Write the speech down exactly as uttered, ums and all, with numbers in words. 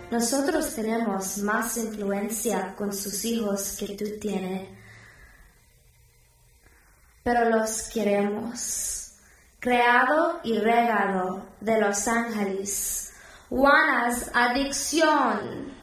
Nosotros tenemos más influencia con sus hijos que tú tienes, pero los queremos. Creado y regalo de los ángeles. Juana's adicción.